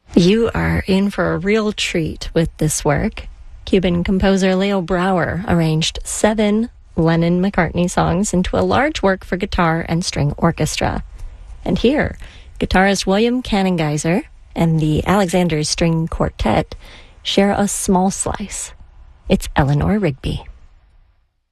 You are in for a real treat with this work. Cuban composer Leo Brouwer arranged 7 Lennon-McCartney songs into a large work for guitar and string orchestra. And here, guitarist William Cannengeiser and the Alexander String Quartet share a small slice. It's Eleanor Rigby.